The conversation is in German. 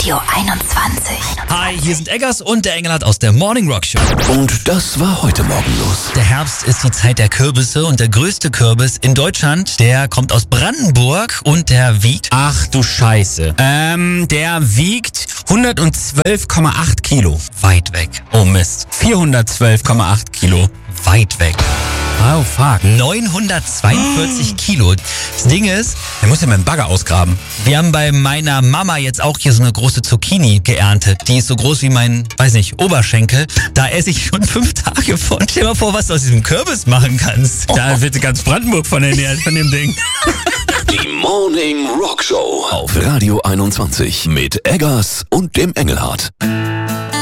Radio 21. Hi, hier sind Eggers und der Engelhardt aus der Morning Rock Show. Und das war heute Morgen los. Der Herbst ist die Zeit der Kürbisse und der größte Kürbis in Deutschland, der kommt aus Brandenburg und der wiegt... Ach du Scheiße. Der wiegt 112,8 Kilo. Weit weg. Oh Mist. 412,8 Kilo. Weit weg. Oh fuck. 942 Kilo. Das Ding ist, Der muss ja mit dem Bagger ausgraben. wir haben bei meiner Mama jetzt auch hier so eine große Zucchini geerntet. Die ist so groß wie mein, Oberschenkel. Da esse ich schon 5 Tage von. Stell dir mal vor, was du aus diesem Kürbis machen kannst. Da wird ganz Brandenburg von ernährt, von dem Ding. Die Morning Rock Show auf Radio 21 mit Eggers und dem Engelhardt.